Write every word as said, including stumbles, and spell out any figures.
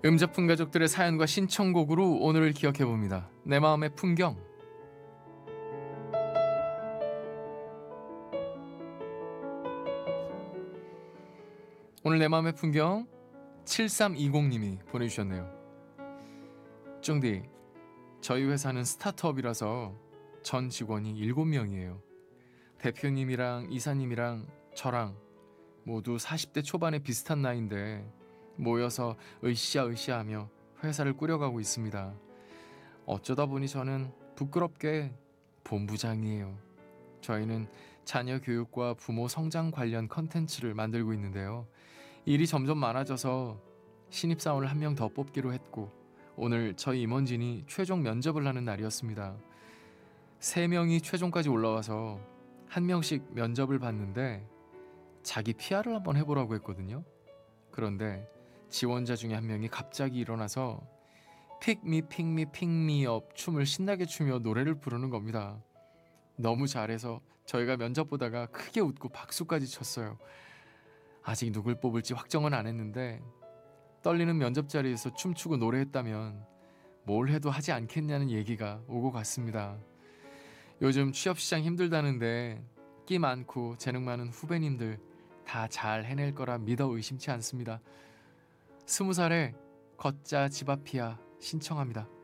음작품 가족들의 사연과 신청곡으로 오늘을 기억해봅니다. 내 마음의 풍경. 오늘 내 마음의 풍경 칠삼이공님이 보내주셨네요. 쫑디, 저희 회사는 스타트업이라서 전 직원이 일곱 명이에요. 대표님이랑 이사님이랑 저랑 모두 사십 대 초반의 비슷한 나이인데 모여서 으쌰으쌰 하며 회사를 꾸려가고 있습니다. 어쩌다 보니 저는 부끄럽게 본부장이에요. 저희는 자녀 교육과 부모 성장 관련 컨텐츠를 만들고 있는데요. 일이 점점 많아져서 신입사원을 한 명 더 뽑기로 했고 오늘 저희 임원진이 최종 면접을 하는 날이었습니다. 세 명이 최종까지 올라와서 한 명씩 면접을 봤는데 자기 피아르을 한번 해보라고 했거든요. 그런데 지원자 중에 한 명이 갑자기 일어나서 픽미 픽미 픽미업 춤을 신나게 추며 노래를 부르는 겁니다. 너무 잘해서 저희가 면접 보다가 크게 웃고 박수까지 쳤어요. 아직 누굴 뽑을지 확정은 안 했는데 떨리는 면접 자리에서 춤추고 노래했다면 뭘 해도 하지 않겠냐는 얘기가 오고 갔습니다. 요즘 취업시장 힘들다는데 끼 많고 재능 많은 후배님들 다 잘 해낼 거라 믿어 의심치 않습니다. 스무 살에 걷자 집 앞이야 신청합니다.